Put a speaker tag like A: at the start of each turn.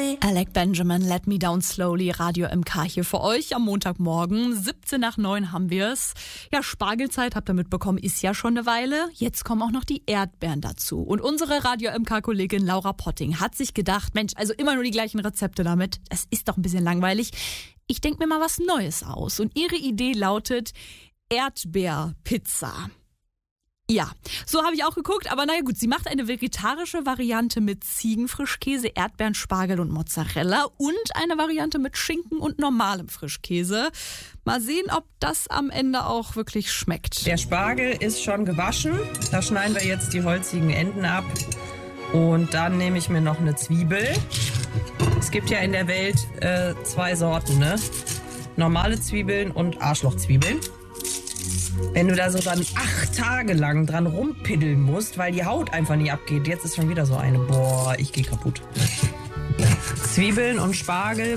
A: Alec Benjamin, Let Me Down Slowly, Radio MK hier für euch am Montagmorgen. 7:17 haben wir es. Ja, Spargelzeit, habt ihr mitbekommen, ist ja schon eine Weile. Jetzt kommen auch noch die Erdbeeren dazu. Und unsere Radio MK-Kollegin Laura Potting hat sich gedacht, Mensch, also immer nur die gleichen Rezepte damit. Das ist doch ein bisschen langweilig. Ich denke mir mal was Neues aus. Und ihre Idee lautet Erdbeerpizza. Ja, so habe ich auch geguckt, aber naja gut, sie macht eine vegetarische Variante mit Ziegenfrischkäse, Erdbeeren, Spargel und Mozzarella und eine Variante mit Schinken und normalem Frischkäse. Mal sehen, ob das am Ende auch wirklich schmeckt.
B: Der Spargel ist schon gewaschen, da schneiden wir jetzt die holzigen Enden ab und dann nehme ich mir noch eine Zwiebel. Es gibt ja in der Welt 2 Sorten, ne? Normale Zwiebeln und Arschlochzwiebeln. Wenn du da so dann 8 Tage lang dran rumpiddeln musst, weil die Haut einfach nicht abgeht. Jetzt ist schon wieder so eine. Boah, ich gehe kaputt. Zwiebeln und Spargel